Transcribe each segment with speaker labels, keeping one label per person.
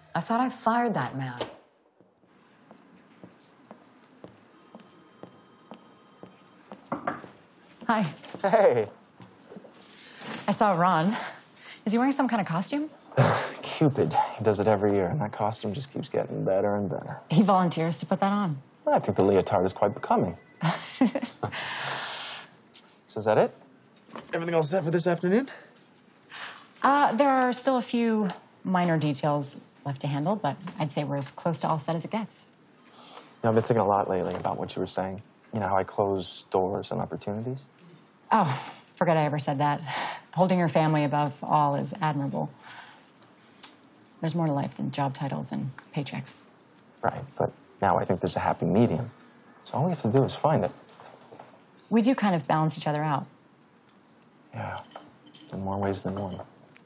Speaker 1: I thought I fired that man.
Speaker 2: Hi.
Speaker 3: Hey.
Speaker 2: I saw Ron. Is he wearing some kind of costume?
Speaker 3: Cupid. He does it every year, and that costume just keeps getting better and better.
Speaker 2: He volunteers to put that on.
Speaker 3: I think the leotard is quite becoming. So is that it? Everything all set for this afternoon?
Speaker 2: There are still a few minor details left to handle, but I'd say we're as close to all set as it gets.
Speaker 3: You know, I've been thinking a lot lately about what you were saying. You know, how I close doors and opportunities.
Speaker 2: Oh, forget I ever said that. Holding your family above all is admirable. There's more to life than job titles and paychecks.
Speaker 3: Right, but now I think there's a happy medium. So all we have to do is find it.
Speaker 2: We do kind of balance each other out.
Speaker 3: Yeah, in more ways than one.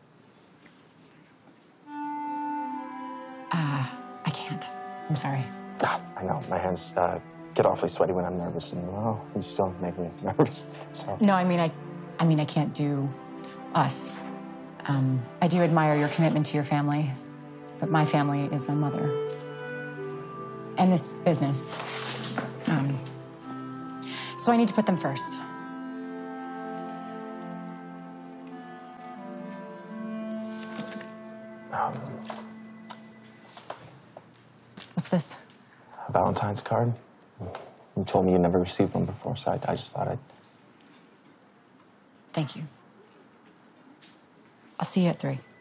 Speaker 2: I can't. I'm sorry.
Speaker 3: I know, my hands get awfully sweaty when I'm nervous, and well, you still make me nervous, so.
Speaker 2: No, I mean I can't do us. I do admire your commitment to your family, but my family is my mother. And this business. So I need to put them first. What's this?
Speaker 3: A Valentine's card. You told me you never received one before, so I just thought I'd...
Speaker 2: Thank you. I'll see you at 3.